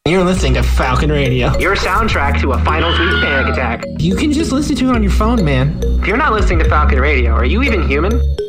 You're listening to Falcon Radio. Your soundtrack to a Finals Week panic attack. You can just listen to it on your phone, man. If you're not listening to Falcon Radio, are you even human?